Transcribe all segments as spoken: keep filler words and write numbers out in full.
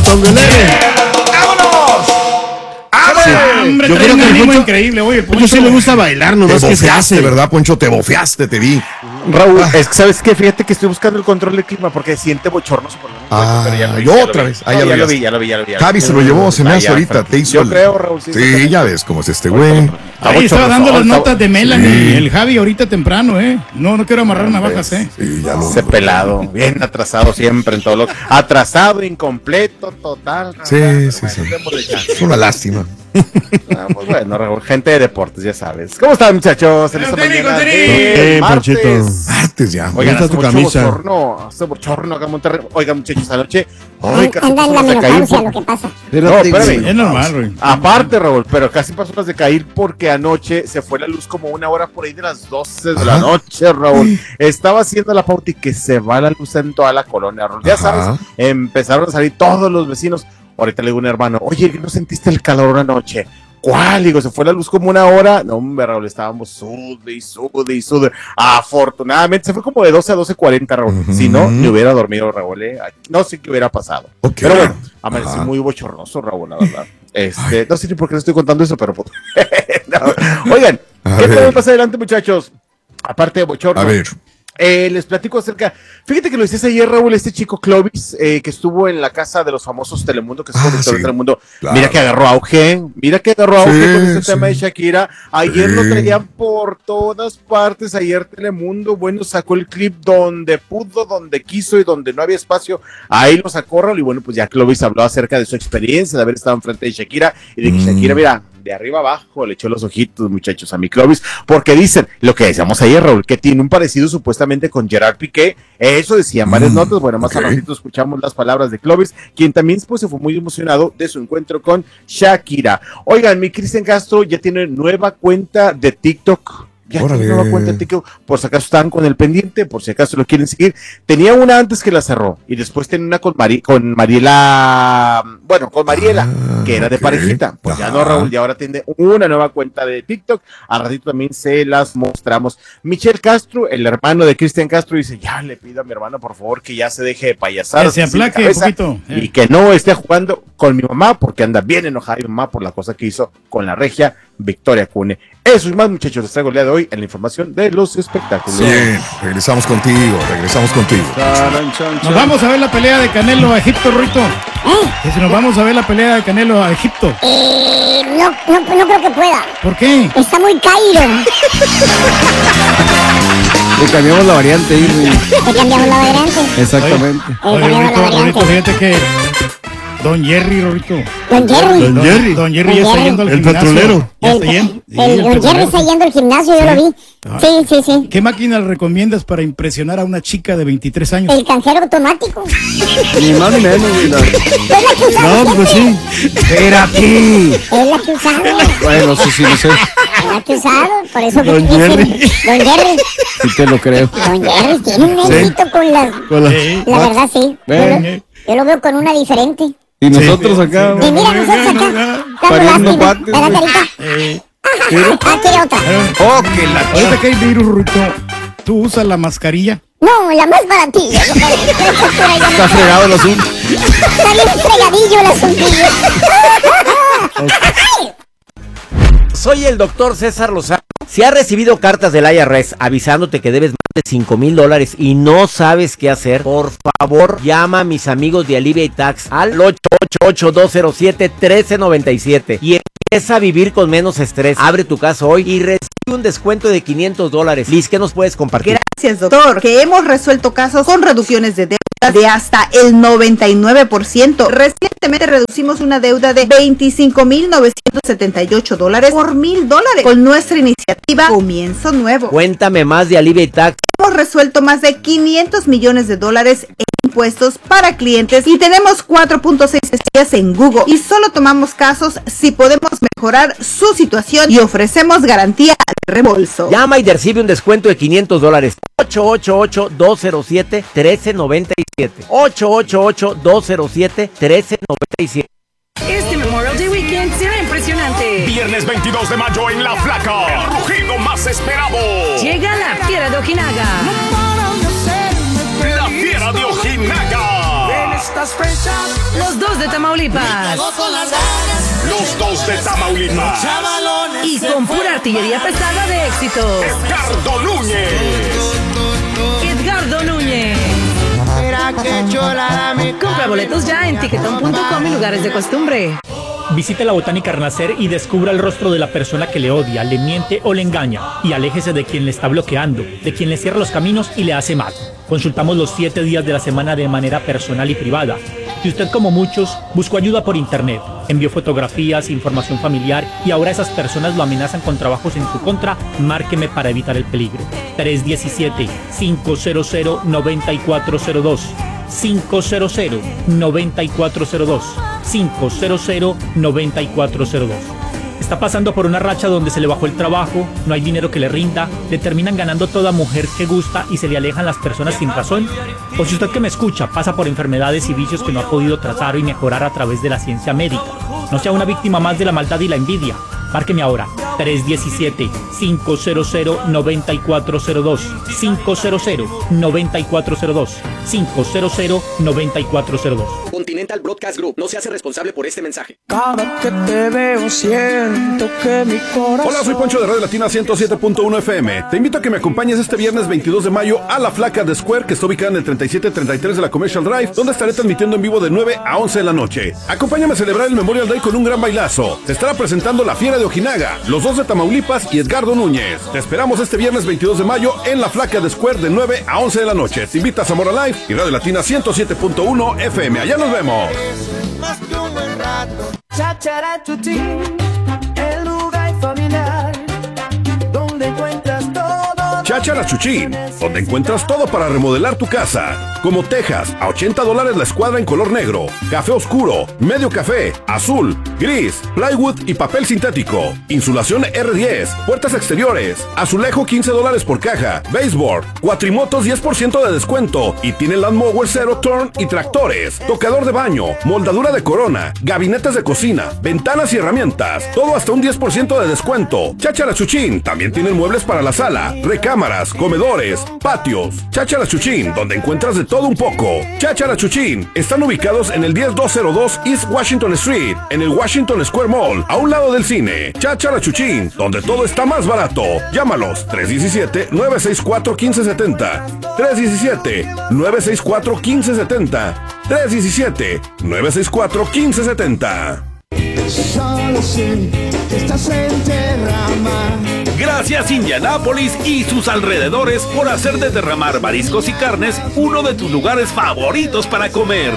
Tonguelere. ¡Vámonos! Sí. Hombre, Yo trae creo un que el ánimo Poncho- increíble, güey. El Poncho Poncho sí le gusta bailar, nomás Te que se bofeaste, hace. ¿verdad, Poncho? Te bofeaste, te vi. Raúl, Ah. es que sabes que fíjate que estoy buscando el control del clima porque siente bochornoso por lo menos, Ah, pero ya lo vi, yo ya lo otra vi. vez. Ah, No, ya lo ya lo vi. vi, ya lo vi, ya lo vi. ya Javi lo se vi. lo llevó, se me Ah, hace ya, ahorita. Frank. Te hizo Yo el- creo, Raúl. Sí, Sí, ya ves cómo es este güey. Ahí estaba dando las Está- notas de Melanie, Sí. el Javi ahorita temprano, ¿eh? No, no quiero amarrar navajas, ¿eh? Sí, ya lo. Ese pelado, bien atrasado siempre en todo lo atrasado, incompleto, total. Sí, Raúl, sí, pero sí. bueno, démosle chance. Es una lástima. Ah, pues bueno, Raúl, gente de deportes, ya sabes. ¿Cómo están, muchachos? En esta Con tenis, mañana con tenis. de Bien, martes. Ponchito. Martes ya. Oigan, está hace tu mucho camisa? bochorno, hace bochorno acá en Monterrey. Oigan, muchachos, anoche. An- Ay, casi Anda en la pasó las de caer menopausia, por- lo que pasa. No, espérame. Es normal, güey. Aparte, Raúl, pero casi pasó las de caer porque anoche se fue la luz como una hora por ahí de las doce de la Ajá. noche, Raúl. Estaba haciendo la pauta y que se va la luz en toda la colonia, Raúl. Ya Ajá. sabes, empezaron a salir todos los vecinos. Ahorita le digo a un hermano, oye, ¿no sentiste el calor anoche? ¿Cuál? Digo, se fue la luz como una hora. No, hombre, Raúl, estábamos sude y sude y sude. Afortunadamente se fue como de doce a doce cuarenta, Raúl. Ujú. Si no, me hubiera dormido, Raúl. ¿eh? No sé qué hubiera pasado. Ok. Pero bueno, amanecí Ajá. muy bochornoso, Raúl, la verdad. Este, no sé ni por qué le estoy contando eso, pero pues, no. Oigan, A ¿qué ver. tenemos más adelante, muchachos? Aparte de bochorno. A ver. Eh, les platico acerca. Fíjate que lo decías ayer, Raúl, este chico Clovis, eh, que estuvo en la casa de los famosos Telemundo, que estuvo Ah, en sí. Telemundo. Claro. Mira que agarró auge, mira que agarró auge Sí, con este sí. tema de Shakira. Ayer Sí. lo traían por todas partes. Ayer Telemundo, bueno, sacó el clip donde pudo, donde quiso y donde no había espacio. Ahí lo sacó, Raúl. Y bueno, pues ya Clovis habló acerca de su experiencia de haber estado enfrente de Shakira y de que Mm. Shakira, mira, de arriba abajo le echó los ojitos, muchachos, a mi Clovis, porque dicen lo que decíamos ayer, Raúl, que tiene un parecido supuestamente con Gerard Piqué. Eso decían varias Mm, notas. Bueno, más ok. a ratito escuchamos las palabras de Clovis, quien también pues, se fue muy emocionado de su encuentro con Shakira. Oigan, mi Cristian Castro ya tiene nueva cuenta de TikTok. Ya Órale. tiene nueva cuenta de TikTok, por si acaso están con el pendiente, por si acaso lo quieren seguir. Tenía una antes que la cerró y después tenía una con, Mari, con Mariela, bueno, con Mariela, Ah, que era de ok. parejita. Pues ya no, Ajá. Raúl, y ahora tiene una nueva cuenta de TikTok. Al ratito también se las mostramos. Michel Castro, el hermano de Cristian Castro, dice, ya le pido a mi hermano, por favor, que ya se deje de payasadas. Que se así de aplaque un cabeza, poquito, eh. Y que no esté jugando con mi mamá, porque anda bien enojada mi mamá por la cosa que hizo con la regia Victoria Cune. Eso y más, muchachos, les traigo el día de hoy en la información de los espectáculos. Bien, regresamos contigo, regresamos contigo. Nos vamos a ver la pelea de Canelo a Egipto, Ruito. Que si nos vamos a ver la pelea de Canelo a Egipto. Eh, no, no, no creo que pueda. ¿Por qué? Está muy caído. Le cambiamos la variante ahí, güey. Le cambiamos la variante. Exactamente. Le Oye, cambiamos la Rorito, Rorito, variante. fíjate que Don Jerry, Rorito. Don Jerry. Don Jerry. Don Jerry ya Don está Jerry. yendo al El gimnasio. petrolero. Ya El, está yendo. el, Sí, Don Jerry petrolero. está yendo al gimnasio, yo lo vi. Ah. Sí, sí, sí. ¿Qué máquina le recomiendas para impresionar a una chica de veintitrés años? El canjero automático. Ni más ni menos, güey. la- Es la que usaba No, pues sí. Espérate. Es la que usaba. Bueno, sí, sí, no sé. Es la que usaba. Por eso que Don que- Jerry. Don Jerry. Sí te lo creo. Don Jerry tiene un éxito con las... Con la- Sí. La verdad, sí. Yo Ven. lo, yo lo veo con una diferente. Y nosotros acá, Y güey. mira, nosotros acá. Dando Pariendo lástima. pates, ¿Verdad, güey. Carita? Eh, Ah, quiere otra. Oh, que la ahorita que hay virus, Rorito, ¿tú usas la mascarilla? No, la más baratilla. está fregado el asunto. Está bien fregadillo el asuntillo. Soy el doctor César Lozano. Si has recibido cartas del I R S avisándote que debes más de cinco mil dólares y no sabes qué hacer, por favor llama a mis amigos de Alivia y Tax al ocho ocho ocho, dos cero siete, uno tres nueve siete y empieza a vivir con menos estrés. Abre tu caso hoy y recibe un descuento de quinientos dólares. Liz, ¿qué nos puedes compartir? Gracias, doctor, que hemos resuelto casos con reducciones de deuda de hasta el noventa y nueve por ciento. Recientemente reducimos una deuda de veinticinco mil novecientos setenta y ocho dólares por mil dólares con nuestra iniciativa Comienzo Nuevo. Cuéntame más de Alivia y Tax. Hemos resuelto más de quinientos millones de dólares en impuestos para clientes y tenemos cuatro punto seis estrellas en Google y solo tomamos casos si podemos mejorar su situación y ofrecemos garantía de reembolso. Llama y recibe un descuento de quinientos dólares. ocho ocho ocho, dos cero siete, uno tres nueve siete. ocho ocho ocho, dos cero siete, uno tres nueve siete. Este Memorial Day Weekend será impresionante. Viernes veintidós de mayo en La Flaca. El rugido más esperado. Llega la Fiera de Ojinaga. La Fiera de Ojinaga. Los dos de Tamaulipas. Los dos de Tamaulipas. Y con pura artillería pesada de éxito. Edgardo Núñez. Edgardo Núñez. Compra boletos ya en tiquetón punto com y lugares de costumbre. Visite la Botánica Renacer y descubra el rostro de la persona que le odia, le miente o le engaña. Y aléjese de quien le está bloqueando, de quien le cierra los caminos y le hace mal. Consultamos los siete días de la semana de manera personal y privada. Si usted, como muchos, buscó ayuda por internet, envió fotografías, información familiar y ahora esas personas lo amenazan con trabajos en su contra, márqueme para evitar el peligro. tres uno siete, cinco cero cero, nueve cuatro cero dos. cinco cero cero, nueve cuatro cero dos. cinco cero cero, nueve cuatro cero dos. Está pasando por una racha donde se le bajó el trabajo, no hay dinero que le rinda, le terminan ganando toda mujer que gusta y se le alejan las personas sin razón. O si usted que me escucha pasa por enfermedades y vicios que no ha podido tratar y mejorar a través de la ciencia médica, no sea una víctima más de la maldad y la envidia. Márqueme ahora, tres uno siete, cinco cero cero, nueve cuatro cero dos, cinco cero cero, nueve cuatro cero dos, cinco cero cero, nueve cuatro cero dos. Continental Broadcast Group no se hace responsable por este mensaje. Cada que te veo siento que mi corazón... Hola, soy Poncho de Radio Latina ciento siete punto uno F M. Te invito a que me acompañes este viernes veintidós de mayo a La Flaca de Square, que está ubicada en el treinta y siete treinta y tres de la Commercial Drive, donde estaré transmitiendo en vivo de nueve a once de la noche. Acompáñame a celebrar el Memorial Day con un gran bailazo. Se estará presentando La Fiera de Ojinaga, Los Dos de Tamaulipas y Edgardo Núñez. Te esperamos este viernes veintidós de mayo en La Flaca de Square de nueve a once de la noche. Te invita a Zamora Live y Radio Latina ciento siete punto uno F M. Allá nos vemos. Más que un buen rato. Chacharachuchi, el lugar familiar donde encuentras todo. Chacharachuchín, donde encuentras todo para remodelar tu casa, como tejas a ochenta dólares la escuadra en color negro, café oscuro, medio café, azul, gris, plywood y papel sintético, insulación R diez, puertas exteriores, azulejo quince dólares por caja, baseboard, cuatrimotos diez por ciento de descuento y tiene Land Mower Zero Turn y tractores, tocador de baño, moldadura de corona, gabinetes de cocina, ventanas y herramientas, todo hasta un diez por ciento de descuento. Chacharachuchín también tienen muebles para la sala, recámaras, comedores, patios. Chacharachuchín, donde encuentras de todo un poco. Chacharachuchín, están ubicados en el diez mil doscientos dos East Washington Street, en el Washington Square Mall, a un lado del cine. Chacharachuchín, donde todo está más barato. Llámalos tres uno siete, nueve seis cuatro, uno cinco siete cero. tres uno siete, nueve seis cuatro, uno cinco siete cero. tres uno siete, nueve seis cuatro, uno cinco siete cero. Solo sé que estás en Terramar. Gracias Indianápolis y sus alrededores por hacer de Derramar Mariscos y Carnes uno de tus lugares favoritos para comer.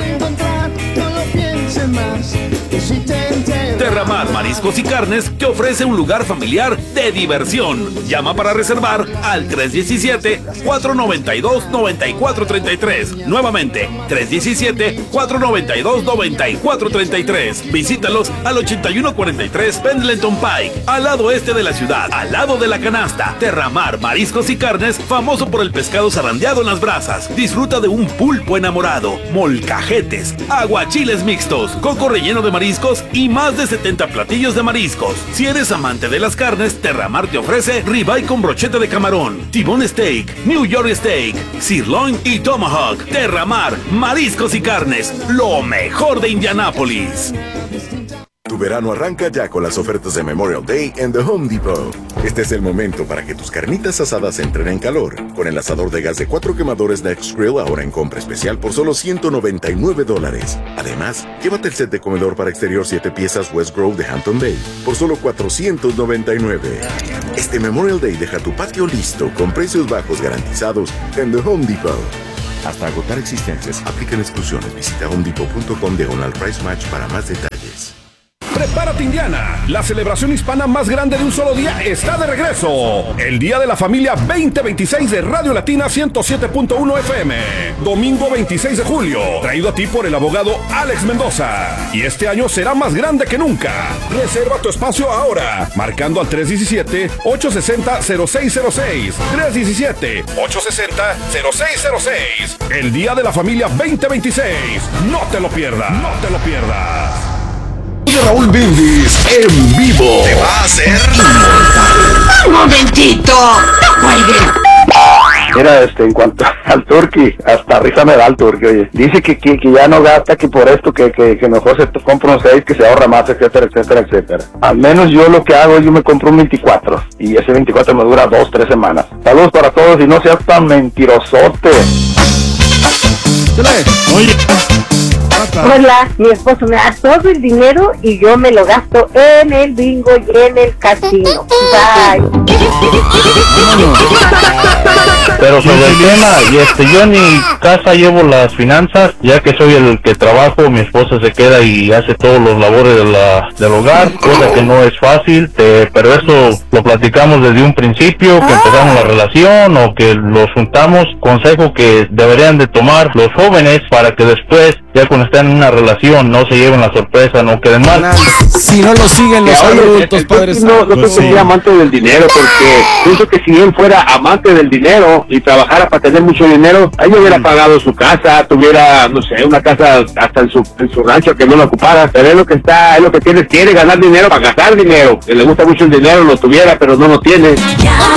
Derramar Mariscos y Carnes te ofrece un lugar familiar de diversión. Llama para reservar al tres uno siete, cuatro nueve dos, nueve cuatro tres tres. Nuevamente, tres uno siete, cuatro nueve dos, nueve cuatro tres tres. Visítalos al ochenta y uno cuarenta y tres Pendleton Pike, al lado este de la ciudad, al lado de la canasta. Derramar Mariscos y Carnes, famoso por el pescado zarandeado en las brasas. Disfruta de un pulpo enamorado, molcajetes, aguachiles mixtos, coco relleno de mariscos y más de setenta platillos de mariscos. Si eres amante de las carnes, Terramar te ofrece ribeye con brocheta de camarón, T-bone steak, New York steak, sirloin y tomahawk. Terramar Mariscos y Carnes, lo mejor de Indianápolis. Tu verano arranca ya con las ofertas de Memorial Day en The Home Depot. Este es el momento para que tus carnitas asadas entren en calor. Con el asador de gas de cuatro quemadores Next Grill ahora en compra especial por solo ciento noventa y nueve dólares. Además, llévate el set de comedor para exterior siete piezas West Grove de Hampton Bay por solo cuatrocientos noventa y nueve. Este Memorial Day deja tu patio listo con precios bajos garantizados en The Home Depot. Hasta agotar existencias, aplican exclusiones. Visita home depot punto com diagonal price match para más detalles. Prepárate, Indiana. La celebración hispana más grande de un solo día está de regreso. El Día de la Familia veinte veintiséis de Radio Latina ciento siete punto uno F M. Domingo veintiséis de julio. Traído a ti por el abogado Alex Mendoza. Y este año será más grande que nunca. Reserva tu espacio ahora. Marcando al tres uno siete, ocho seis cero, cero seis cero seis. tres uno siete, ocho seis cero, cero seis cero seis. El Día de la Familia veinte veintiséis. No te lo pierdas. No te lo pierdas. Raúl Brindis en vivo te va a hacer inmortal. Un momentito, no cuelguen. Mira, este, en cuanto al turqui, hasta risa me da el turqui, oye. Dice que, que, que ya no gasta, que por esto, que, que, que mejor se compra un seis, que se ahorra más, etcétera, etcétera, etcétera. Al menos yo lo que hago es yo me compro un veinticuatro y ese veinticuatro me dura dos, tres semanas. Saludos para todos y no seas tan mentirosote. Oye. Hola, mi esposo me da todo el dinero y yo me lo gasto en el bingo y en el casino. Bye. Pero sobre el tema, y este, yo en mi casa llevo las finanzas, ya que soy el que trabajo, mi esposa se queda y hace todos los labores de la, del hogar, cosa que no es fácil, te, pero eso lo platicamos desde un principio, que empezamos la relación o que los juntamos, consejo que deberían de tomar los jóvenes para que después, ya cuando estén en una relación, no se lleven la sorpresa, no queden mal. Si no lo siguen los adultos, padres. No, no creo que sea amante del dinero, porque pienso que si él fuera amante del dinero y trabajara para tener mucho dinero, ahí hubiera pagado su casa, tuviera, no sé, una casa hasta en su, en su rancho que no lo ocupara, pero es lo que está, es lo que tiene, quiere ganar dinero para gastar dinero, que le gusta mucho el dinero, lo tuviera, pero no lo tiene. Si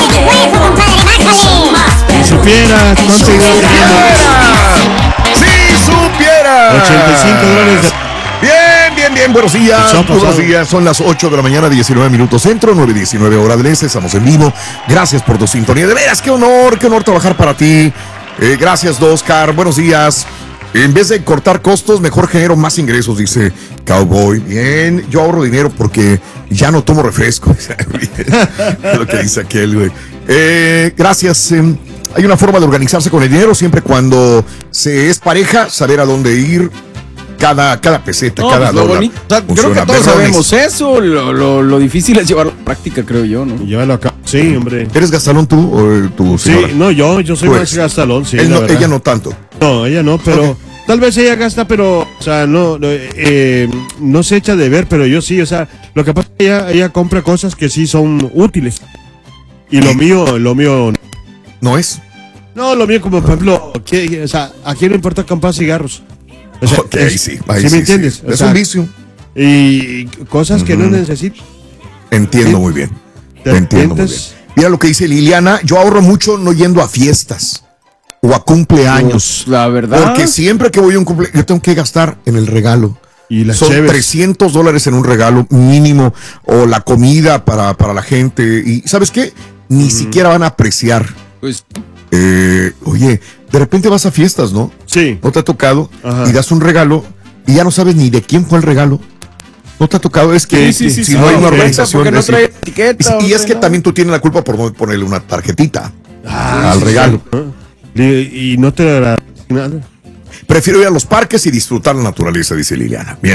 supieras cuánto dinero tenemos. Si supieras. ochenta y cinco dólares de... Bien, bien, bien, buenos días, buenos días, son las ocho de la mañana, diecinueve minutos centro, nueve diecinueve hora del este, estamos en vivo, gracias por tu sintonía, de veras, qué honor, qué honor trabajar para ti, eh, gracias Oscar, buenos días, en vez de cortar costos, mejor genero más ingresos, dice Cowboy, bien, yo ahorro dinero porque ya no tomo refresco, es lo que dice aquel, güey, eh, gracias, eh, hay una forma de organizarse con el dinero, siempre cuando se es pareja, saber a dónde ir, Cada, cada peseta, no, cada pues lo dólar. bonito, o sea, creo que todos sabemos eso. Lo, lo, lo difícil es llevarlo a la práctica, creo yo, ¿no? Llévalo acá. Sí, hombre. ¿Eres gastalón tú o tu señora? Sí, no, yo, yo soy pues, más gastalón, sí. No, ella no tanto. No, ella no, pero okay. Tal vez ella gasta, pero, o sea, no, no, eh, no se echa de ver, pero yo sí, o sea, lo que pasa es que ella, ella compra cosas que sí son útiles. Y lo mío, lo mío. ¿No es? No, lo mío, como por ejemplo, que, o sea, ¿a quién le importa comprar cigarros? O sea, ok, es, sí. Ahí ¿sí, sí me entiendes? Sí. Es sea, un vicio. Y cosas que uh-huh. no necesito. Entiendo ¿sí? muy bien. Te entiendo muy bien. Mira lo que dice Liliana, yo ahorro mucho no yendo a fiestas o a cumpleaños. Pues, la verdad. Porque siempre que voy a un cumpleaños, yo tengo que gastar en el regalo. Y las Son cheves. trescientos dólares en un regalo mínimo o la comida para, para la gente. Y ¿sabes qué? Ni uh-huh. siquiera van a apreciar. Pues... Eh, oye, de repente vas a fiestas, ¿no? Sí. ¿No te ha tocado? Ajá. Y das un regalo y ya no sabes ni de quién fue el regalo. ¿No te ha tocado? Es que sí, sí, sí, si sí, no hay una okay. organización. No decir, trae etiqueta, y, y es que no. también tú tienes la culpa por no ponerle una tarjetita ah, al sí, regalo. Sí. Y, y no te da nada. Prefiero ir a los parques y disfrutar la naturaleza, dice Liliana. Bien.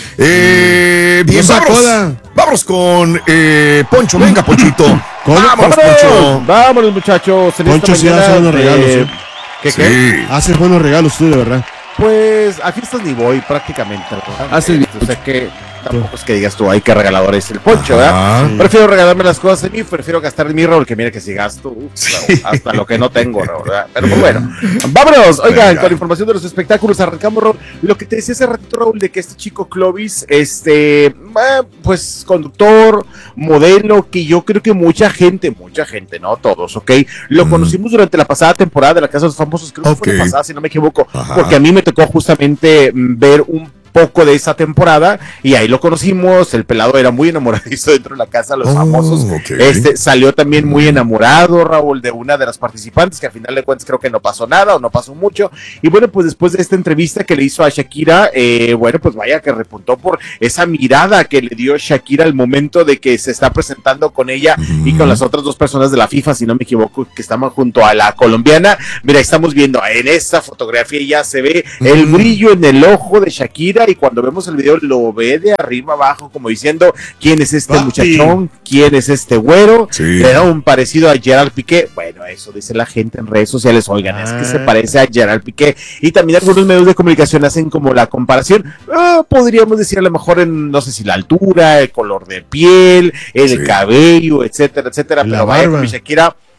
Eh, bien, no vámonos, vámonos con eh, Poncho. Venga, Ponchito. Vámonos, Poncho. Vámonos, muchachos. En Poncho sí hace buenos regalos. ¿eh? ¿Qué, sí. qué? Haces buenos regalos tú, de verdad. Pues a fiestas ni voy prácticamente. ¿verdad? Haces bien. O sea que tampoco es que digas tú, ay, qué regalador es el Poncho, ¿verdad? Sí. Prefiero regalarme las cosas en mí, prefiero gastar en mi Raúl, que mira que si gasto, uf, sí. hasta lo que no tengo, Raúl, ¿verdad? Pero pues bueno, vámonos, oigan, Venga. Con información de los espectáculos, arrancamos, Raúl. Lo que te decía hace ratito, Raúl, de que este chico Clovis, este, pues, conductor, modelo, que yo creo que mucha gente, mucha gente, no todos, ¿ok? Lo mm. conocimos durante la pasada temporada de La Casa de los Famosos, creo okay. que fue la pasada, si no me equivoco, Ajá. porque a mí me tocó justamente ver un poco de esa temporada y ahí lo conocimos, el pelado era muy enamoradizo dentro de La Casa de los oh, Famosos, okay. este salió también muy enamorado, Raúl, de una de las participantes, que al final de cuentas creo que no pasó nada o no pasó mucho, y bueno, pues después de esta entrevista que le hizo a Shakira, eh, bueno, pues vaya que repuntó por esa mirada que le dio Shakira al momento de que se está presentando con ella mm. y con las otras dos personas de la FIFA, si no me equivoco, que estaban junto a la colombiana. Mira, estamos viendo en esta fotografía ya se ve mm. el brillo en el ojo de Shakira, y cuando vemos el video lo ve de arriba abajo como diciendo, ¿quién es este Papi. muchachón? ¿Quién es este güero? Sí. Le da un parecido a Gerard Piqué. Bueno, eso dice la gente en redes sociales, oigan, ah. es que se parece a Gerard Piqué, y también algunos medios de comunicación hacen como la comparación, ah, podríamos decir a lo mejor en, no sé si la altura, el color de piel, el sí. cabello, etcétera, etcétera, la pero vaya con Shakira,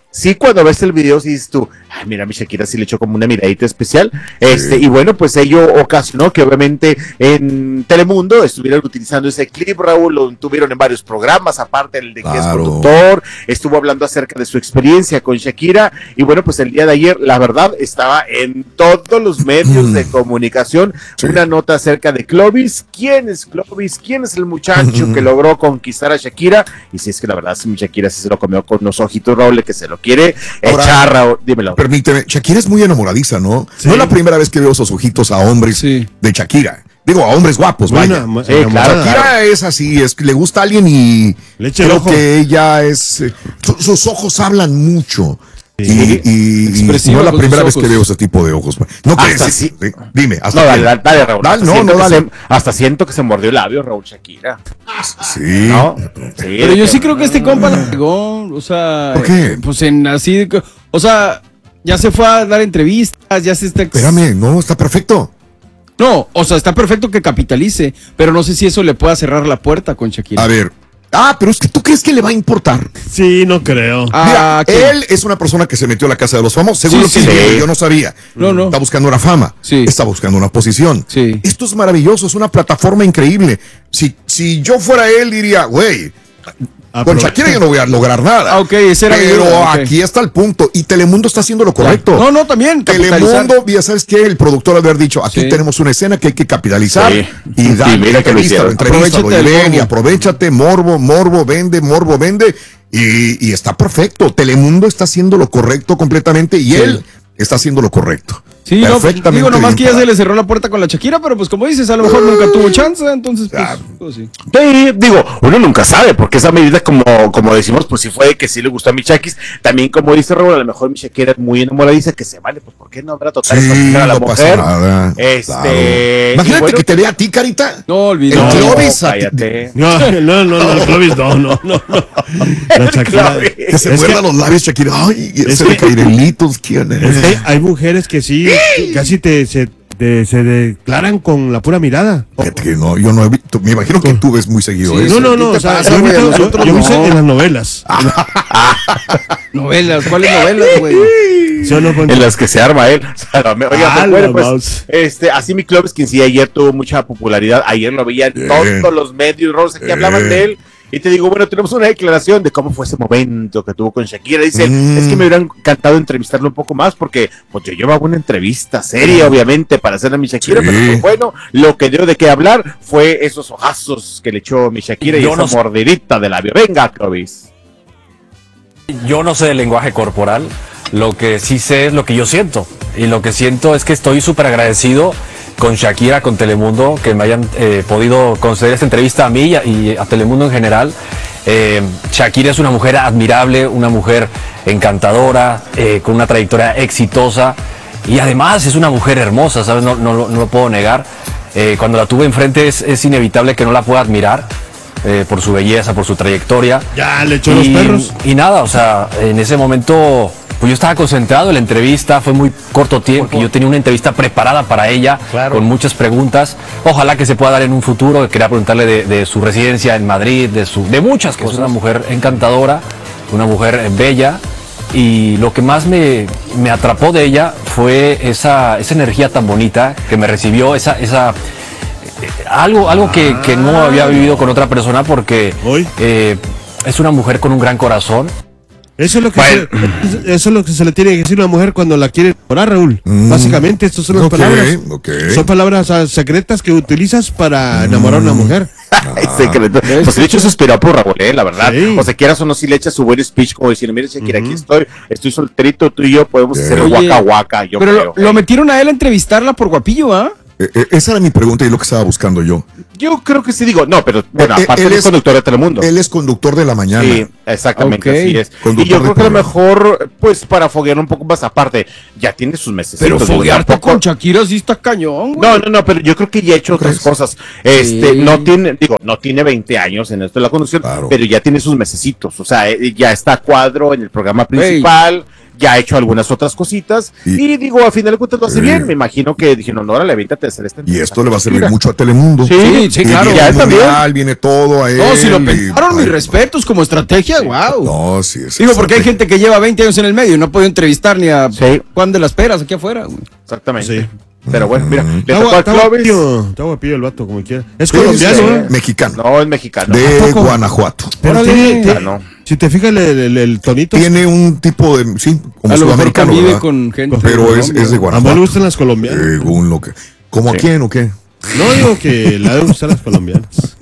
sí, cuando ves el video, sí dices tú, ay, mira, mi Shakira sí le echó como una miradita especial. Este, y bueno, pues ello ocasionó que obviamente en Telemundo estuvieron utilizando ese clip, Raúl, lo tuvieron en varios programas, aparte el de que es Claro. productor, estuvo hablando acerca de su experiencia con Shakira. Y bueno, pues el día de ayer, la verdad, estaba en todos los medios de comunicación una nota acerca de Clovis. ¿Quién es Clovis? ¿Quién es el muchacho que logró conquistar a Shakira? Y si es que la verdad, si mi Shakira sí se lo comió con unos ojitos, Raúl, que se lo quiere Ahora, echar, Raúl. Dímelo. Permíteme, Shakira es muy enamoradiza, ¿no? Sí. No es la primera vez que veo esos ojitos a hombres Sí. de Shakira. Digo, a hombres guapos, Buena, vaya. mu- Sí, enamorada. claro. Shakira es así, es que le gusta a alguien y Le echa el creo ojo. que ella es... eh, su- sus ojos hablan mucho. Sí. Y, y- y Expresiva no es la con primera sus vez que ojos. veo ese tipo de ojos. No quiere Hasta decir- sí. Dime, hasta No, dale, que- dale, dale, Raúl. Dale, Hasta no, siento no, que dale. se- hasta siento que se mordió el labio, Raúl Shakira. Sí. ¿No? Sí, Pero yo de sí que- creo que este compa la pegó, o sea, ¿Por qué? eh, pues en así, de que- o sea, ya se fue a dar entrevistas, ya se está... ex- Espérame, no, está perfecto. No, o sea, está perfecto que capitalice, pero no sé si eso le pueda cerrar la puerta con Shakira. A ver. Ah, pero es que tú crees que le va a importar. Sí, no creo. Ah, Mira, ¿qué? él es una persona que se metió a la casa de los famosos. Según Sí, lo que sí. entiendo, yo no sabía. No, no. Está buscando una fama. Sí. Está buscando una posición. Sí. Esto es maravilloso, es una plataforma increíble. Si, si yo fuera él, diría, güey, con Aprovecha. Shakira yo no voy a lograr nada. Ah, ok, ese era mi Pero duda, ok. aquí está el punto. Y Telemundo está haciendo lo correcto. No, no, también, capitalizar. Telemundo, ya sabes que el productor haber dicho, aquí Sí. tenemos una escena que hay que capitalizar Sí. y dar Sí, mira que lo entrevista, hicieron. entrevista, Aprovechate del y morbo. aprovechate, morbo, morbo, vende, morbo, vende. Y, y está perfecto. Telemundo está haciendo lo correcto completamente y Sí. él está haciendo lo correcto. Sí, no, pues, perfectamente digo nomás bien que ya parado. se le cerró la puerta con la Shakira, pero pues como dices, a lo mejor nunca tuvo chance, entonces pues, Ah. pues sí. Sí, digo, uno nunca sabe, porque esa medida, como, como decimos, pues si fue que sí le gustó a mi Shakis, también como dice Raúl, a lo mejor mi Shakira es muy enamoradiza, que se vale, pues ¿por qué no habrá total Sí, a la no pasa mujer? nada. Este, Claro. y Imagínate bueno, que te vea a ti, Carita. No, olvidé. El No, Clovis a ti- cállate. No, no, no, no, Clovis, no, no, no. no. La Shakira. Clovis. Que se Es muerda que- los labios, Shakira. Ay, es se le que- cairelitos. ¿Quién es? Es que hay mujeres que sí, casi te, se, te- se declaran con la pura mirada. Fíjate que no, yo no he visto. Me imagino que tú ves muy seguido Sí, eso. No, no, ¿qué no, te o sea, pasa, yo, he güey? visto- A yo- nosotros yo no. vi en las novelas. Novelas, ¿cuáles novelas, güey? ¿Sí o no, Poncho? En las que se arma él. O sea, no, me- oiga, Ah, pues, bueno, la pues, mouse. este, así mi Clovis, quien sí ayer tuvo mucha popularidad, ayer lo veía en Bien. todos los medios, Rosa, que Bien. hablaban de él. Y te digo, bueno, tenemos una declaración de cómo fue ese momento que tuvo con Shakira. Dice, Mm. es que me hubieran encantado entrevistarlo un poco más porque pues yo llevaba una entrevista seria, obviamente, para hacer a mi Shakira, Sí. pero pues, bueno, lo que dio de qué hablar fue esos ojazos que le echó mi Shakira y Yo esa no sé. mordidita de labio. Venga, Clovis. Yo no sé de lenguaje corporal, lo que sí sé es lo que yo siento. Y lo que siento es que estoy súper agradecido con Shakira, con Telemundo, que me hayan eh, podido conceder esta entrevista a mí y a, y a Telemundo en general. Eh, Shakira es una mujer admirable, una mujer encantadora, eh, con una trayectoria exitosa y además es una mujer hermosa, ¿sabes? No, no, lo- no lo puedo negar. Eh, cuando la tuve enfrente es, es inevitable que no la pueda admirar. Eh, por su belleza, por su trayectoria. Ya le echó los perros. Y nada, o sea, en ese momento, pues yo estaba concentrado en la entrevista, fue muy corto tiempo, yo tenía una entrevista preparada para ella, con muchas preguntas. Ojalá que se pueda dar en un futuro. Quería preguntarle de, de su residencia en Madrid, de, su, de muchas cosas. Es una mujer encantadora, una mujer eh, bella. Y lo que más me, me atrapó de ella fue esa, esa energía tan bonita que me recibió, esa... esa algo, algo que, que no había vivido con otra persona porque eh, es una mujer con un gran corazón. Eso es lo que se, eso es lo que se le tiene que decir a una mujer cuando la quiere enamorar, Raúl. Básicamente, estas son las ok, palabras. ok. Son palabras ah, secretas que utilizas para enamorar a una mujer. Secreto. Pues de hecho se inspiró por Raúl, eh, la verdad. Sí. O sea, quieras o no, si le echa su buen speech, como diciendo, mire, Shakira, aquí estoy, estoy solterito, tú y yo podemos hacer el Oye, waka waka, yo pero creo. lo, lo metieron a él a entrevistarla por guapillo, ¿ah? Eh, eh, esa era mi pregunta y lo que estaba buscando yo. Yo creo que sí digo, no, pero bueno, Eh, aparte él él es es- conductor de Telemundo. Él es conductor de la mañana. Sí, exactamente, Ok. así es. Y Conductor yo de creo que a lo programa. mejor, pues para foguear un poco más aparte, ya tiene sus meses. Pero foguearte con Shakira sí está cañón, güey. No, no, no, pero yo creo que ya ha hecho otras cosas. Este, Sí. no tiene, digo, no tiene veinte años en esto de la conducción, pero ya tiene sus mesecitos. O sea, eh, ya está a cuadro en el programa principal. ya ha hecho algunas otras cositas y, y digo, a final de cuentas lo hace eh, bien. Me imagino que dijeron, no, órale, avéntate a hacer esta. Y esto le va a servir Mira. mucho a Telemundo. Sí, sí, sí claro. Viene, el mundial, viene todo a él. No, si lo pensaron, mis respetos como estrategia, wow. No, sí, es Digo, porque hay gente que lleva veinte años en el medio y no ha podido entrevistar ni a sí. Juan de las Peras aquí afuera. Güey. Exactamente. Sí. Pero bueno, mira, le tocó al Clovis. Está guapillo el vato, como quiera. Es sí, colombiano, ¿eh? Mexicano. No, es mexicano. De Guanajuato. Pero tiene, tiene, si te fijas el, el, el tonito. Tiene un tipo de, sí, como a sudamericano, lo mejor con gente pero es, es de Guanajuato. ¿A vos le gustan las colombianas? Según lo que. ¿Cómo sí. a quién o qué? No digo que la deben gustar las colombianas.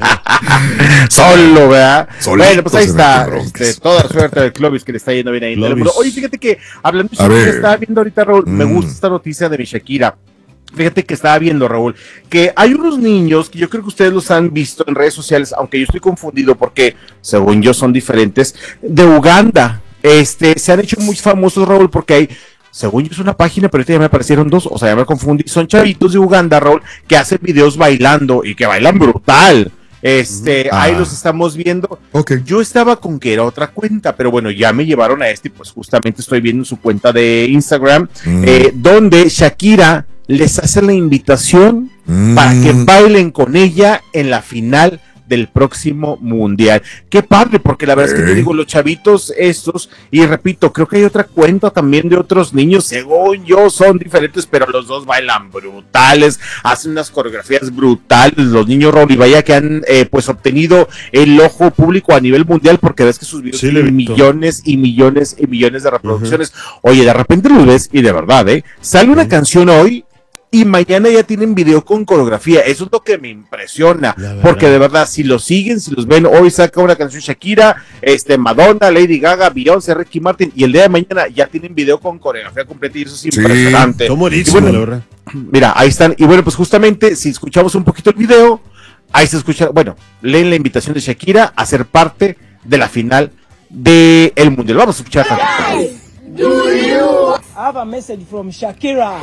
Solo, ¿verdad? Solito bueno, pues ahí está. Este, toda la suerte del Clovis que le está yendo bien ahí en Telemundo. Oye, fíjate que hablando de Shakira, estaba viendo ahorita, Raúl, mm. me gusta esta noticia de mi Shakira. Fíjate que estaba viendo, Raúl, que hay unos niños que yo creo que ustedes los han visto en redes sociales, aunque yo estoy confundido porque, según yo, son diferentes, de Uganda. Este, se han hecho muy famosos, Raúl, porque hay, según yo, es una página, pero ahorita ya me aparecieron dos, o sea, ya me confundí. Son chavitos de Uganda, Raúl, que hacen videos bailando y que bailan brutal. Este, ah. ahí los estamos viendo. Okay. Yo estaba con que era otra cuenta, pero bueno, ya me llevaron a este, y pues justamente estoy viendo su cuenta de Instagram, mm. eh, donde Shakira les hace la invitación mm. para que bailen con ella en la final del próximo mundial. Qué padre, porque la verdad hey. es que te digo, los chavitos estos, y repito, creo que hay otra cuenta también de otros niños, según yo son diferentes, pero los dos bailan brutales, hacen unas coreografías brutales, los niños, Raúl, y vaya que han eh, pues obtenido el ojo público a nivel mundial, porque ves que sus videos sí, tienen millones y millones y millones de reproducciones. Uh-huh. Oye, de repente los ves y de verdad, ¿eh? Sale una uh-huh. canción hoy y mañana ya tienen video con coreografía. Eso es lo que me impresiona, porque de verdad, si los siguen, si los ven, hoy saca una canción Shakira, este, Madonna, Lady Gaga, Beyoncé, Ricky Martin, y el día de mañana ya tienen video con coreografía completa, y eso es sí, impresionante. Buenísimo, bueno, la verdad. Mira, ahí están, y bueno, pues justamente, si escuchamos un poquito el video, ahí se escucha, bueno, leen la invitación de Shakira a ser parte de la final del Mundial. Vamos a escuchar. Do you have a message from Shakira?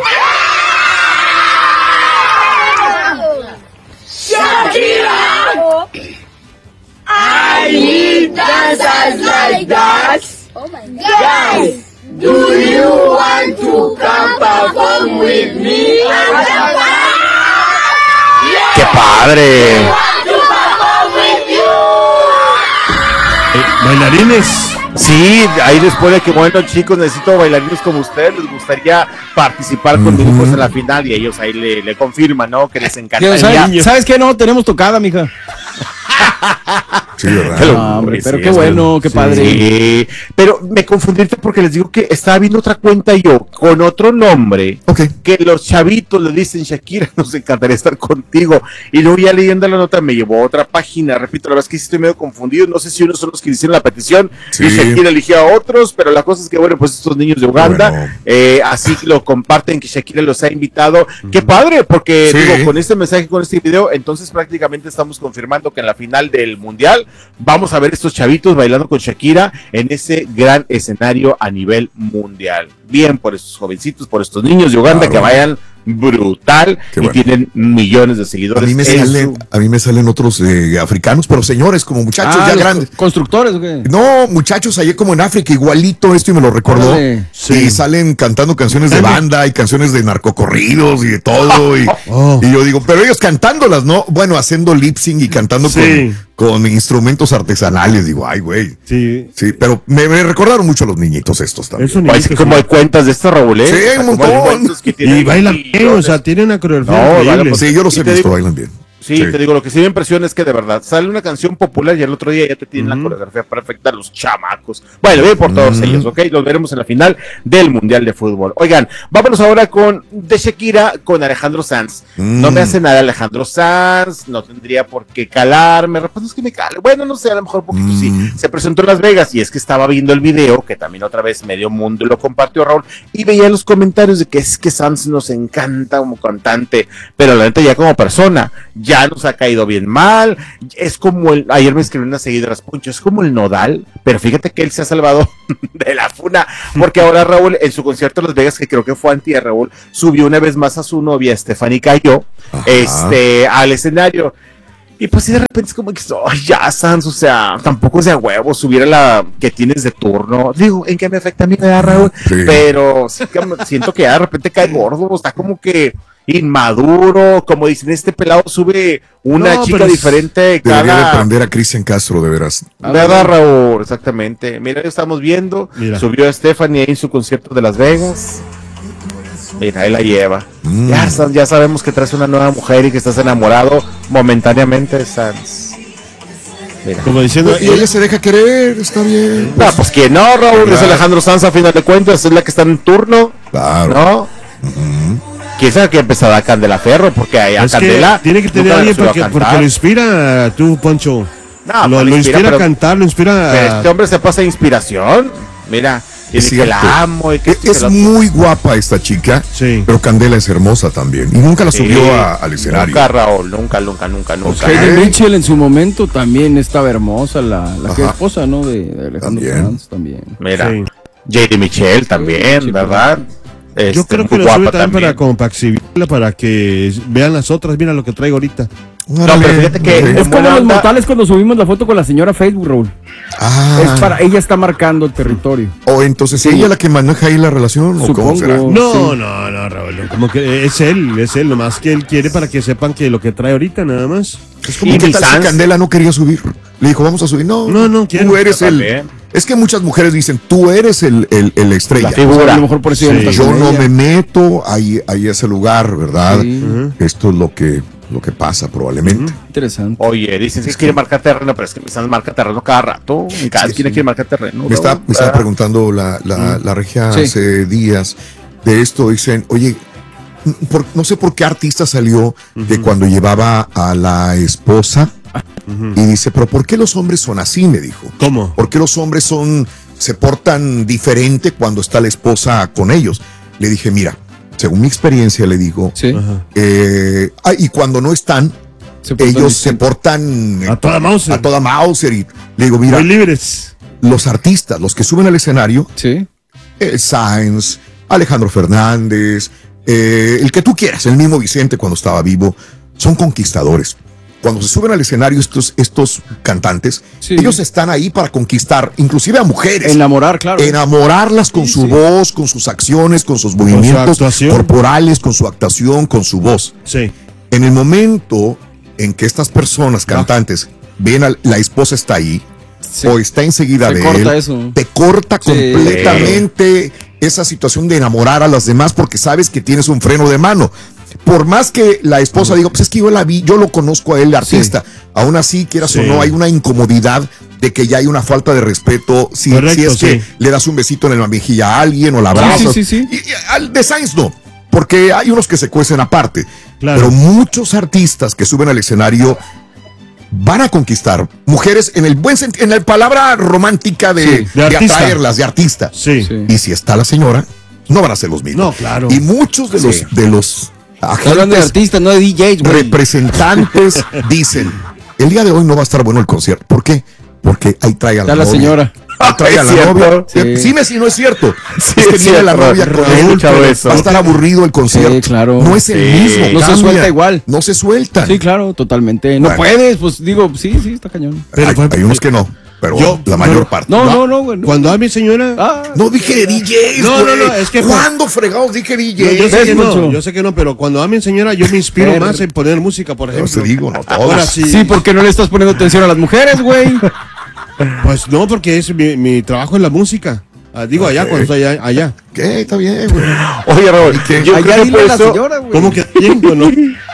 Shakira, I need dancers like that. Oh my God. Guys, do you want to come perform with me? ¡Qué padre! Eh, bailarines. Sí, ahí después de que, bueno, chicos, necesito bailarines como ustedes, les gustaría participar con mis hijos en la final, y ellos ahí le, le confirman, ¿no? Que les encantaría. ¿Sabes, ¿Sabes qué? No, tenemos tocada, mija. Sí, ¿verdad? Pero, no, hombre, pero sí, qué bueno, qué padre. Sí, pero me confundí porque les digo que estaba viendo otra cuenta yo con otro nombre. Okay. Que los chavitos le dicen, Shakira, nos encantaría estar contigo. Y luego ya leyendo la nota me llevó a otra página. Repito, la verdad es que sí estoy medio confundido. No sé si unos son los que hicieron la petición sí. y Shakira eligió a otros, pero la cosa es que, bueno, pues estos niños de Uganda, bueno. eh, así lo comparten, que Shakira los ha invitado. Uh-huh. Qué padre, porque sí. digo, con este mensaje, con este video, entonces prácticamente estamos confirmando que en la final del Mundial vamos a ver estos chavitos bailando con Shakira en ese gran escenario a nivel mundial. Bien por estos jovencitos, por estos niños de Uganda, claro, que vayan brutal. Qué y bueno. Tienen millones de seguidores. A mí me, salen, su... a mí me salen otros eh, africanos, pero señores, como muchachos ah, ya grandes. ¿Constructores o qué? No, muchachos allá como en África, igualito esto, y me lo recordó. Vale, sí. Y salen cantando canciones de banda y canciones de narcocorridos y de todo. Y, oh. y yo digo, pero ellos cantándolas, ¿no? Bueno, haciendo lip sync y cantando sí. con, con instrumentos artesanales. Digo, ay, güey. Sí. Sí, pero me, me recordaron mucho a los niñitos estos también. Eso es como hay cuentas de esto, Raúl, ¿eh? Sí, hay un montón. Y bailan bien, o sea, tienen una coreografía no, increíble. Pues, sí, yo los he visto, bailan bien. Sí, sí, te digo, lo que sí me impresiona es que de verdad sale una canción popular y el otro día ya te tienen uh-huh. la coreografía perfecta los chamacos. Bueno, bien por todos uh-huh. ellos, ¿ok? Los veremos en la final del Mundial de Fútbol. Oigan, vámonos ahora con de Shakira con Alejandro Sanz. Uh-huh. No me hace nada Alejandro Sanz, no tendría por qué calarme, pues es que me cale. Bueno, no sé, a lo mejor un poquito uh-huh. sí. Se presentó en Las Vegas y es que estaba viendo el video, que también otra vez medio mundo lo compartió Raúl, y veía los comentarios de que es que Sanz nos encanta como cantante, pero la neta ya como persona, ya nos ha caído bien mal, es como el, ayer me escribió una seguidora, Poncho, es como el Nodal, pero fíjate que él se ha salvado de la funa, porque ahora Raúl, en su concierto en Las Vegas, que creo que fue antier, Raúl, subió una vez más a su novia, Stephanie Cayo, este, al escenario. Y pues sí, de repente es como que, ay, ya, Sans, o sea, tampoco es de a huevo subir a la que tienes de turno. Digo, ¿en qué me afecta a mí, Raúl? Sí. Pero sí que me siento que ya de repente cae gordo, está como que inmaduro, como dicen, este pelado sube una no, chica diferente cada... Debería de aprender a Cristian Castro, de veras. Nada, Raúl, exactamente. Mira, ya estamos viendo, Mira. Subió a Stephanie ahí en su concierto de Las Vegas. Mira, ahí la lleva. Mm. Ya, ya sabemos que traes una nueva mujer y que estás enamorado momentáneamente, Sans. Mira. Como diciendo, y ella se deja querer, está bien. Pues. No, pues que no, Raúl, claro. Es Alejandro Sanz a final de cuentas, es la que está en turno. Claro. ¿No? Uh-huh. ¿Quién sabe que empezó a Candela Ferro? Porque a es Candela. Que tiene que tener alguien porque, porque lo inspira tú, Poncho. No, lo, lo inspira, inspira pero, a cantar, lo inspira. Pero este hombre se pasa de inspiración. Mira. Es, que la amo y que es, es muy guapa esta chica, sí. Pero Candela es hermosa también. Y nunca la sí. subió a, al escenario. Nunca, Raúl, nunca, nunca, nunca, nunca. Hayden Mitchell en su momento también estaba hermosa, la, la que es esposa, ¿no? De, de Alejandro Sanz también. Mira, sí. J D Michelle también, sí, ¿verdad? Este, Yo creo que lo sube también para, como para exhibirla, para que vean las otras, mira lo que traigo ahorita. No, pero fíjate que sí. Es como los mortales cuando subimos la foto con la señora Facebook, Raúl. Ah. Es para, ella está marcando el territorio. O entonces sí. ¿Ella la que maneja ahí la relación? Supongo, ¿o cómo será? No, sí. no, no, Raúl. Como que es él, es él, nomás que él quiere para que sepan que lo que trae ahorita, nada más. Es como que tal si Candela no quería subir. Le dijo, vamos a subir. No, no, no quiero. Tú eres el. También. Es que muchas mujeres dicen, tú eres el, el, el estrella. La figura. O sea, a lo mejor por eso sí. Yo no me meto ahí, ahí a ese lugar, ¿verdad? Sí. Uh-huh. Esto es lo que. Lo que pasa probablemente. Mm, interesante. Oye, dicen que quiere marcar terreno, pero es que me están marcando terreno cada rato. En cada esquina sí. quiere marcar terreno. Me, está, me estaba preguntando la, la, mm. la regia sí. hace días de esto. Dicen, oye, por, no sé por qué artista salió uh-huh. de cuando llevaba a la esposa uh-huh. y dice, pero ¿por qué los hombres son así? Me dijo. ¿Cómo? ¿Por qué los hombres son se portan diferente cuando está la esposa con ellos? Le dije, mira, según mi experiencia, le digo, sí. eh, ah, y cuando no están, se ellos se portan a toda Mauser. A toda Mauser. Y le digo, mira, muy libres. Los artistas, los que suben al escenario, sí. eh, Sainz, Alejandro Fernández, eh, el que tú quieras, el mismo Vicente cuando estaba vivo, son conquistadores. Cuando se suben al escenario estos, estos cantantes, sí. ellos están ahí para conquistar, inclusive a mujeres. Enamorar, claro. Enamorarlas con sí, su sí. voz, con sus acciones, con sus movimientos con su corporales, con su actuación, con su voz. Sí. En el momento en que estas personas cantantes ah. ven a la esposa está ahí, sí. o está enseguida se de corta él, eso. te corta sí. completamente esa situación de enamorar a las demás porque sabes que tienes un freno de mano. Por más que la esposa diga, pues es que yo la vi, yo lo conozco a él, el artista. Sí. Aún así, quieras sí. o no, hay una incomodidad de que ya hay una falta de respeto. Si, Correcto, si es sí. que le das un besito en la mejilla a alguien o la abrazas. Sí, sí, sí, sí. Y, y, al de Sainz no, porque hay unos que se cuecen aparte. Claro. Pero muchos artistas que suben al escenario van a conquistar mujeres en el buen sentido, en la palabra romántica de, sí, de, de atraerlas, de artista. Sí. Sí. Y si está la señora, no van a ser los mismos. No, claro. Y muchos de los, sí. de los hablando de artistas, no de D Js, güey. Representantes dicen, el día de hoy no va a estar bueno el concierto. ¿Por qué? Porque ahí trae a la, la novia. señora. Ahí trae a la cierto? novia. Sí. sí, me si no es cierto. Sí, es que tiene la novia con él, eso. va a estar aburrido el concierto. Sí, claro. No es el sí. mismo. No cambia. se suelta igual. No se suelta. Sí, claro, totalmente. No bueno. puedes, pues digo, sí, sí, está cañón. Pero, hay, hay unos que no. Pero yo, la mayor no, parte. No, no, no, bueno. Cuando a mi señora. Ah, no dije D Js. No, no, no, es que. ¿Cuándo fregados dije D Js? No, yo sé que no, yo sé que no, pero cuando a mi señora yo me inspiro pero, más en poner música, por ejemplo. No te digo, no todos. Ahora sí. Sí, porque no le estás poniendo atención a las mujeres, güey. Pues no, porque es mi, mi trabajo en la música. Ah, digo okay. allá, cuando estoy allá. allá. ¿Qué? Está bien, güey. Oye, Raúl, yo allá creo que por la eso, señora, güey. ¿Cómo que tiempo, no?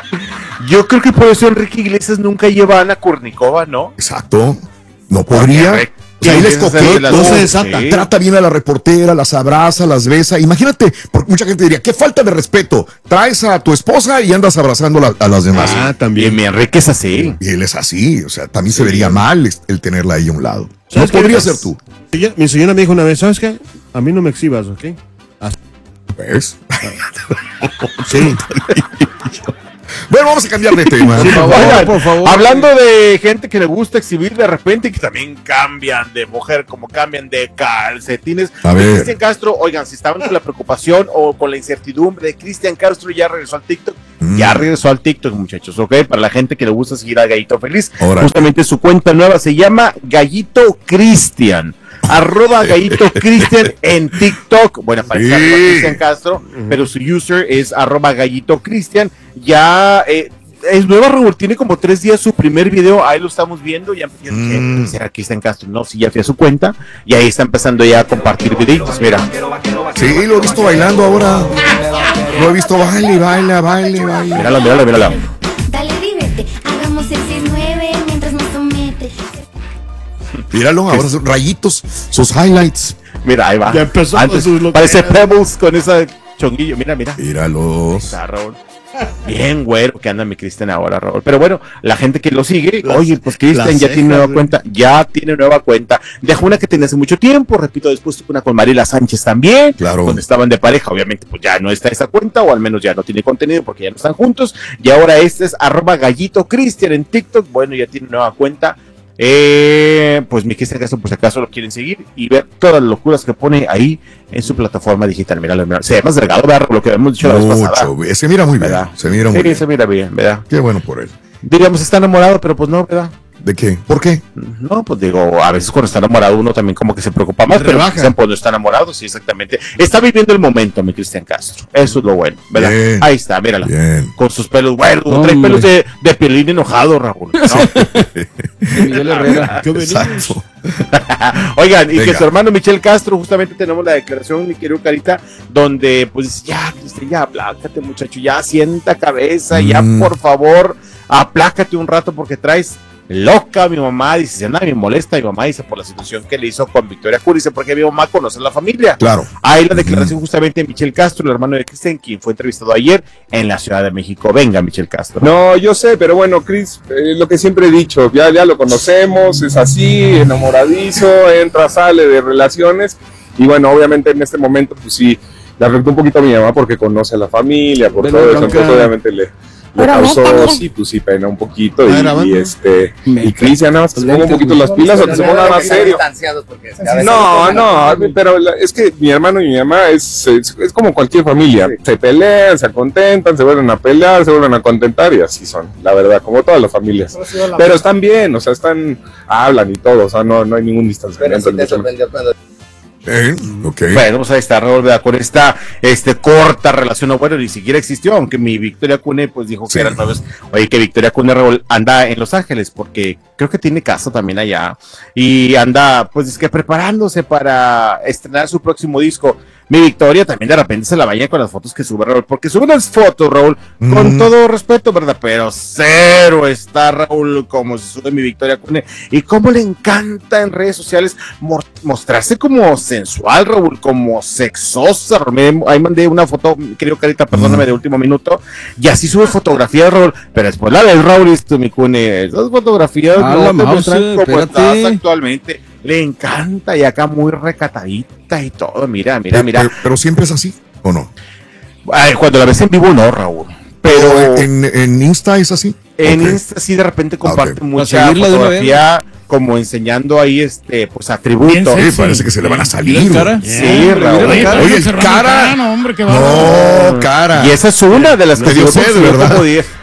Yo creo que por eso Enrique Iglesias nunca lleva a Ana Kurnikova, ¿no? Exacto. No podría. O sea, él es coqueto, no se desata. Sí. Trata bien a la reportera, las abraza, las besa. Imagínate, porque mucha gente diría, qué falta de respeto. Traes a tu esposa y andas abrazando la, a las demás. Ah, también. Y mi Enrique es así. Y él es así. O sea, también sí. se vería mal el tenerla ahí a un lado. No podría ser tú. Mi señora me dijo una vez, ¿sabes qué? A mí no me exhibas, ¿ok? ¿Ves? Sí. Bueno, vamos a cambiar de tema. Sí, por favor, oigan, por favor. hablando de gente que le gusta exhibir de repente y que también cambian de mujer, como cambian de calcetines. A ver. Cristian Castro, oigan, si estaban con la preocupación o con la incertidumbre de Cristian Castro, ya regresó al TikTok. Mm. Ya regresó al TikTok, muchachos, ¿ok? Para la gente que le gusta seguir a Gallito Feliz. Órale. Justamente su cuenta nueva se llama Gallito Cristian. Arroba Gallito Cristian en TikTok. Bueno, aparece Sí. arroba Cristian Castro, pero su user es arroba Gallito Cristian. Ya eh, es nueva, Raúl, tiene como tres días su primer video, ahí lo estamos viendo. Ya, ya Mm. será Cristian Castro, no, sí, ya fui a su cuenta y ahí está empezando ya a compartir videitos, mira. Sí, lo he visto bailando ahora. Lo he visto baile, baila, baile, baile. Míralo, míralo, míralo. Dale, divierte, hagamos el seis nueve mientras me sometes. Míralo, ahora son rayitos, sus highlights. Mira, ahí va. Ya empezó con Antes, sus loqueras. parece Pebbles con esa chonguillo, mira, mira. Míralos. Está, Raúl. Bien, güero, que anda mi Cristian ahora, Raúl. Pero bueno, la gente que lo sigue, Las- oye, pues Cristian las ya cejas, tiene nueva güey. cuenta, ya tiene nueva cuenta. Dejó una que tenía hace mucho tiempo, repito, después tuvo una con Mariela Sánchez también, Claro. donde estaban de pareja, obviamente, pues ya no está esa cuenta, o al menos ya no tiene contenido porque ya no están juntos. Y ahora este es arroba Gallito Cristian en TikTok, bueno, ya tiene nueva cuenta. Eh, pues mi Cristian Castro, por si acaso lo quieren seguir y ver todas las locuras que pone ahí en su plataforma digital. Míralo, míralo. Se ve más delgado, ¿verdad? Lo que habíamos dicho la vez pasada. Mucho, se mira muy bien. ¿Verdad? Se mira muy Sí, bien. se mira bien, ¿verdad? Qué bueno por él. Diríamos, está enamorado, pero pues no, ¿verdad? ¿De qué? ¿Por qué? No, pues digo, a veces cuando está enamorado uno también como que se preocupa más, pero Rebaja. Cristian, pues no está enamorado, sí, exactamente. Está viviendo el momento, mi Cristian Castro. Eso es lo bueno, ¿verdad? Bien. Ahí está, mírala. Bien. Con sus pelos, bueno, trae Hombre. pelos de, de pelín enojado, Raúl. ¿no? Miguel Herrera. ¿Qué venimos? Exacto. Oigan, y Venga. que su hermano Michel Castro, justamente tenemos la declaración, mi querido Carita, donde pues ya, Cristian, ya aplácate, muchacho, ya sienta cabeza, ya Mm. por favor, aplácate un rato porque traes loca a mi mamá, dice, se anda bien molesta mi mamá, dice, por la situación que le hizo con Victoria Curi, dice, porque mi mamá conoce a la familia. Claro. Ahí la declaración justamente de Michel Castro, el hermano de Cristian, quien fue entrevistado ayer en la Ciudad de México. Venga, Michel Castro. No, yo sé, pero bueno, Chris, eh, lo que siempre he dicho, ya, ya lo conocemos, es así, enamoradizo, entra, sale de relaciones, y bueno, obviamente en este momento, pues sí, le afectó un poquito a mi mamá porque conoce a la familia, por Ven, todo eso, bronca. entonces obviamente le, le Pero causó, neta, mira. sí, pues sí, pena un poquito, Ah, y, grabando. y este, Me y Cristian, nada más que se ponga un poquito las pilas o que se ponga más serio. No, no, pero la- es que mi hermano y mi mamá es, es, es como cualquier familia. Se pelean, se contentan, se vuelven a pelear, se vuelven a contentar y así son, la verdad, como todas las familias. Pero están bien, o sea, están, hablan y todo, o sea, no, no hay ningún distanciamiento. ni mucho menos. Eh, ok. Bueno, pues ahí está Raúl, ¿verdad? Con esta este, corta relación, o bueno, ni siquiera existió, aunque mi Victoria Cune pues dijo Sí. que eran novios. Oye, que Victoria Cune, Raúl, anda en Los Ángeles, porque creo que tiene casa también allá, y anda pues es que preparándose para estrenar su próximo disco. Mi Victoria también de repente se la baña con las fotos que sube Raúl, porque sube unas fotos, Raúl, con Mm. todo respeto, ¿verdad? Pero cero está Raúl como se sube mi Victoria Cune, y cómo le encanta en redes sociales mor- mostrarse como sensual, Raúl, como sexosa. Raúl. Ahí mandé una foto, querido Carita, perdóname, Mm. de último minuto, y así sube fotografías, Raúl, pero después la del Raúl, esto, mi Cune, esas fotografías Ah, no la te mouse, muestran cómo espérate. estás actualmente. Le encanta y acá muy recatadita y todo, mira, mira, Pero, mira. pero- pero siempre es así, ¿o no? Ay, cuando la ves en vivo, no, Raúl. Pero Pero en, en Insta es así. en Ok. Insta sí de repente comparte Ok. mucha seguirla de una fotografía como enseñando ahí este pues atributos. Sí, parece que se le van a salir. ¿Mira la cara? güey. Sí, Raúl. Oye, el cara. No, hombre, qué bárbaro. No, cara. Y esa es una de las No, que yo yo sé, de considero verdad. como diez.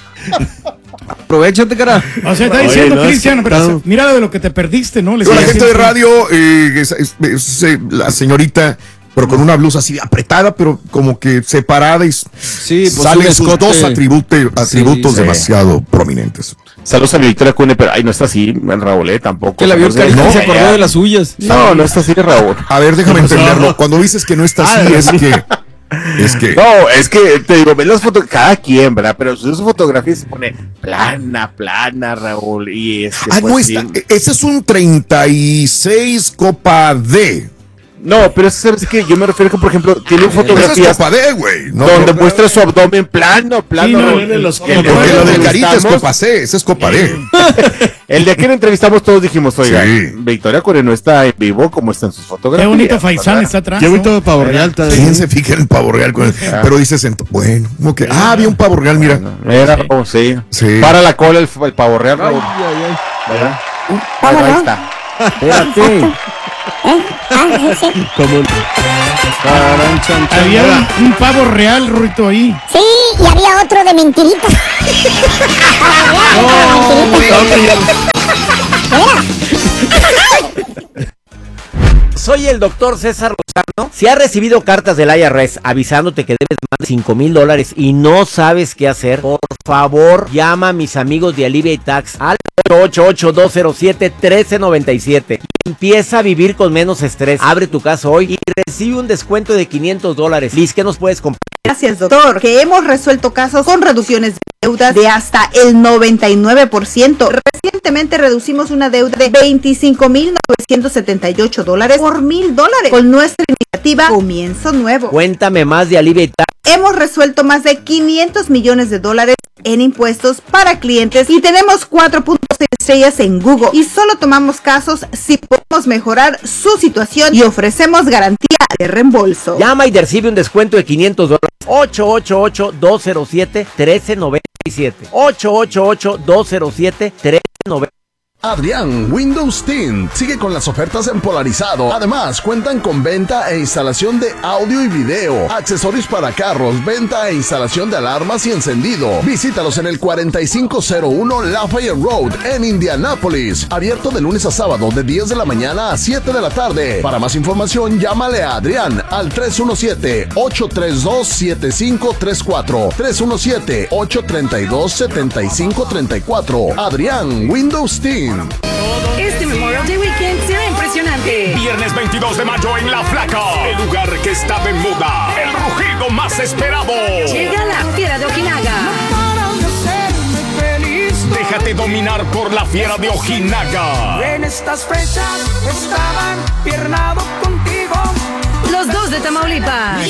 Aprovechate, cara. O sea, está Oye, diciendo no, es Cristian, que- pero no. mira de lo que te perdiste, ¿no? Le Digo, la sigue gente de diciendo- radio, eh, es- es- es, eh, la señorita, pero con una blusa así apretada, pero como que separada y Sí, pues salen un sus escote. dos atribute- atributos sí. demasiado prominentes. Saludos a mi Victoria Cune, pero ahí no está así, en Raúl, eh, tampoco. Que la vio No sé, Carita y no, se acordó de las suyas. No, no está así, Raúl. A ver, déjame entenderlo. Cuando dices que no está así, es que. Es que. No, es que te digo, ves las fotos, cada quien, ¿verdad? Pero su su fotografía se pone plana, plana, Raúl. Y este, Ah, pues, no sí. está. Ese es un treinta y seis Copa D. No, pero es que sabes que yo me refiero que, por ejemplo, tiene Esa es fotografías Copa D, güey. No, donde no, muestra su abdomen plano, plano. Sí, no, Raúl. es de los Que Copa le- porque la del le Carita es estamos- Copa C, esa es Copa D. El día que la entrevistamos todos dijimos, oiga, Sí. Victoria Core no está en vivo como está en sus fotografías. Qué bonito ¿verdad? Faisán está atrás. Qué ¿no? bonito pavo real. ¿Quién se fija en el pavo real? Con el- pero dices, ent- bueno, como que, ah, había un pavo real, mira. Era, oh, sí. Sí. Para la cola el, el pavo real. Ay, Raúl. ay, ay. ¿Verdad? ¿Cómo Ahí no? está. Espérate. ¿Eh? Ah, sí, sí. Como Tarán, chan, chan. Había un, un pavo real, Ruito, ahí. Sí, y había otro de mentirita. Soy el doctor César Lozano. Si has recibido cartas del I R S avisándote que debes más de cinco mil dólares y no sabes qué hacer, por favor, llama a mis amigos de Alivia y Tax al ocho ocho ocho, dos cero siete, uno tres nueve siete. Empieza a vivir con menos estrés. Abre tu caso hoy y recibe un descuento de quinientos dólares. Liz, ¿qué nos puedes comprar? Gracias, doctor, que hemos resuelto casos con reducciones de deudas de hasta el noventa y nueve por ciento. Recientemente reducimos una deuda de veinticinco mil novecientos setenta y ocho dólares por mil dólares con nuestra iniciativa Comienzo Nuevo. Cuéntame más de Alivia y Tax. Hemos resuelto más de quinientos millones de dólares en impuestos para clientes y tenemos cuatro punto seis estrellas en Google y solo tomamos casos si podemos mejorar su situación y ofrecemos garantía de reembolso. Llama y recibe un descuento de quinientos dólares. ocho ocho ocho, dos cero siete, uno tres nueve siete. ocho ocho ocho, dos cero siete, uno tres nueve siete. Adrián Windows Tint sigue con las ofertas en Polarizado. Además, cuentan con venta e instalación de audio y video, accesorios para carros, venta e instalación de alarmas y encendido. Visítalos en el cuarenta y cinco cero uno Lafayette Road en Indianápolis. Abierto de lunes a sábado de diez de la mañana a siete de la tarde. Para más información, llámale a Adrián al tres uno siete, ocho tres dos, siete cinco tres cuatro. tres uno siete, ocho tres dos, siete cinco tres cuatro. Adrián Windows Tint. Este Memorial Day Weekend será impresionante. Viernes veintidós de mayo en La Flaca, el lugar que está de moda, el rugido más esperado. Llega la Fiera de Ojinaga. Déjate dominar por la Fiera de Ojinaga. En estas fechas estaban piernado contigo. Los dos de Tamaulipas.